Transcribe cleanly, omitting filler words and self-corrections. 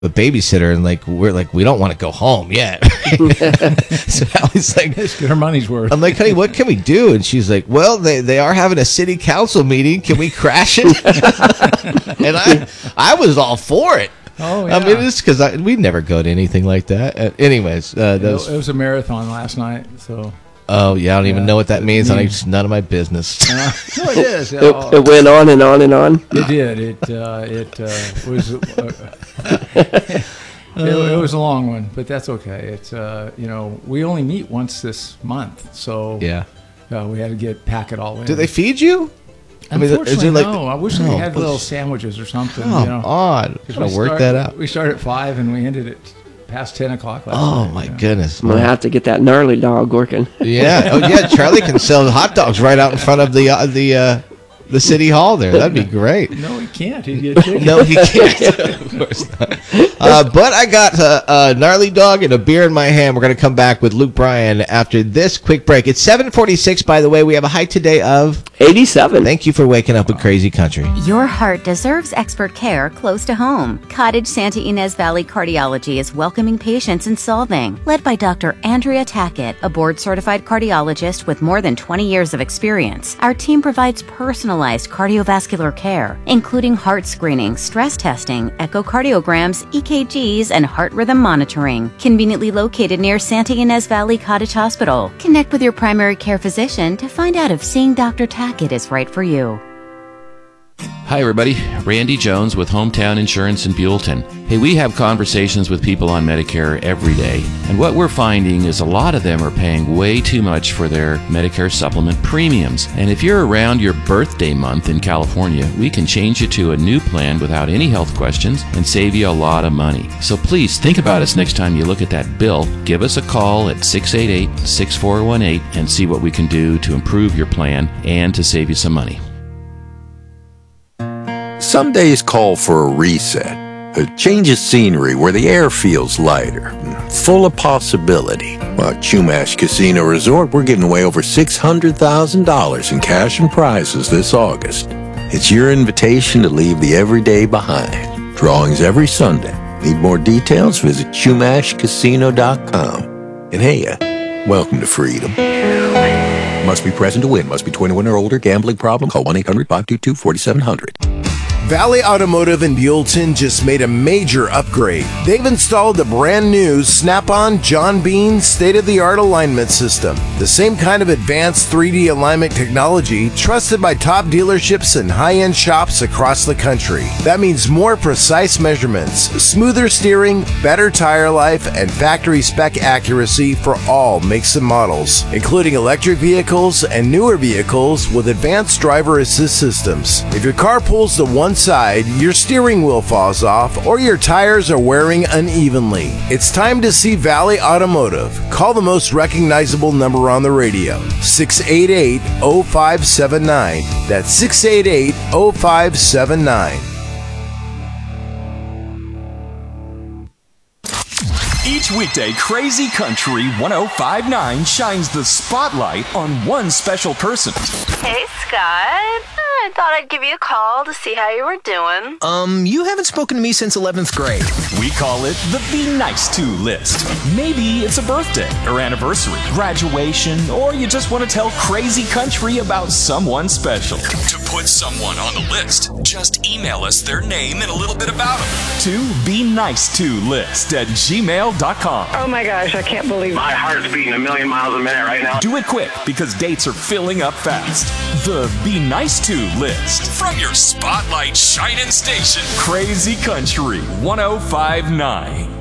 a babysitter, and we're like, we don't want to go home yet. So Allie's like, let's get our money's worth. I'm like, honey, what can we do? And she's like, well, they are having a city council meeting. Can we crash it? And I was all for it. Oh, yeah. I mean, it's because we never go to anything like that. Anyways, it was a marathon last night, so. Oh, yeah, I don't even know what that means. It's none of my business. No, it is. It went on and on and on. It did. It was. It was a long one, but that's okay. It's we only meet once this month, so yeah, we had to pack it all in. Do they feed you? Unfortunately, no. I wish they had little sandwiches or something. Odd. Gotta work that out. We started at 5 and we ended at past 10 o'clock last night. Oh, my goodness. I'm going to have to get that gnarly dog working. Yeah. Oh, yeah. Charlie can sell hot dogs right out in front of the city hall there. That'd be great. No, he can't. He'd get chicken. No, he can't. Of course not. But I got a gnarly dog and a beer in my hand. We're going to come back with Luke Bryan after this quick break. It's 7:46, by the way. We have a high today of 87. Thank you for waking up with Crazy Country. Your heart deserves expert care close to home. Cottage Santa Ynez Valley Cardiology is welcoming patients and solving. Led by Dr. Andrea Tackett, a board-certified cardiologist with more than 20 years of experience, our team provides personalized cardiovascular care, including heart screening, stress testing, echocardiograms, EKGs, and heart rhythm monitoring. Conveniently located near Santa Ynez Valley Cottage Hospital. Connect with your primary care physician to find out if seeing Dr. Tackett is right for you. Hi everybody, Randy Jones with Hometown Insurance in Buellton. Hey, we have conversations with people on Medicare every day, and what we're finding is a lot of them are paying way too much for their Medicare supplement premiums. And if you're around your birthday month in California, we can change you to a new plan without any health questions and save you a lot of money. So please think about us next time you look at that bill. Give us a call at 688-6418 and see what we can do to improve your plan and to save you some money. Some days call for a reset, a change of scenery where the air feels lighter, full of possibility. At Chumash Casino Resort, we're giving away over $600,000 in cash and prizes this August. It's your invitation to leave the everyday behind. Drawings every Sunday. Need more details? Visit ChumashCasino.com. And hey, welcome to freedom. Must be present to win. Must be 21 or older. Gambling problem? Call 1-800-522-4700. Valley Automotive in Buellton just made a major upgrade. They've installed the brand new Snap-on John Bean state-of-the-art alignment system. The same kind of advanced 3D alignment technology trusted by top dealerships and high-end shops across the country. That means more precise measurements, smoother steering, better tire life, and factory spec accuracy for all makes and models, including electric vehicles and newer vehicles with advanced driver assist systems. If your car pulls to one side, your steering wheel falls off, or your tires are wearing unevenly, it's time to see Valley Automotive. Call the most recognizable number on the radio, 688-0579. That's 688-0579. Each weekday, Crazy Country 105.9 shines the spotlight on one special person. Hey, Scott. I thought I'd give you a call to see how you were doing. You haven't spoken to me since 11th grade. We call it the Be Nice To list. Maybe it's a birthday or anniversary, graduation, or you just want to tell Crazy Country about someone special. To put someone on the list, just email us their name and a little bit about them to BeNiceToList@gmail.com. Oh my gosh, I can't believe it. My heart's beating a million miles a minute right now. Do it quick because dates are filling up fast. The Be Nice To list from your Spotlight Shining Station, Crazy Country 105.9.